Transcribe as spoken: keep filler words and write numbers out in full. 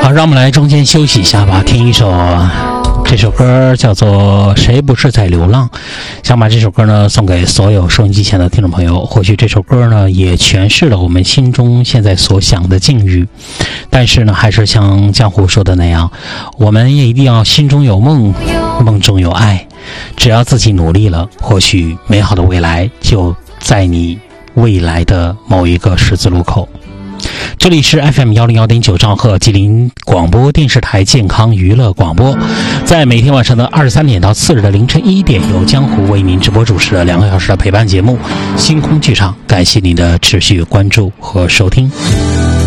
好，让我们来中间休息一下吧，听一首，这首歌叫做《谁不是在流浪》。想把这首歌呢送给所有收音机前的听众朋友。或许这首歌呢也诠释了我们心中现在所想的境遇，但是呢还是像江湖说的那样，我们也一定要心中有梦，梦中有爱。只要自己努力了，或许美好的未来就在你未来的某一个十字路口。这里是 F M 一零一点九兆赫吉林广播电视台健康娱乐广播，在每天晚上的二十三点到次日的凌晨一点，由江湖为您直播主持的两个小时的陪伴节目《星空剧场》，感谢您的持续关注和收听。